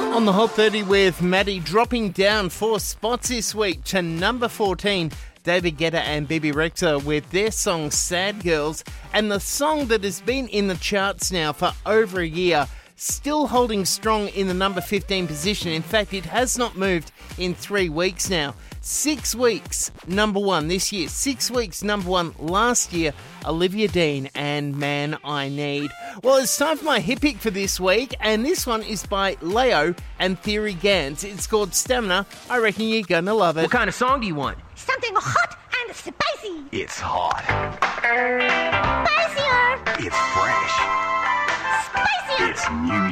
On the Hot 30 with Maddie, dropping down 4 spots this week to number 14. David Guetta and Bebe Rexha with their song Sad Girls, and the song that has been in the charts now for over a year, still holding strong in the number 15 position. In fact, it has not moved in 3 weeks now. 6 weeks number 1 this year, 6 weeks number 1 last year. Olivia Dean and Man I Need. Well, it's time for my hit pick for this week, and this one is by Leo and Theory Gans. It's called Stamina. I reckon you're gonna love it. What kind of song do you want? Something hot and spicy. It's hot. Spicier. It's fresh. Spicier. It's new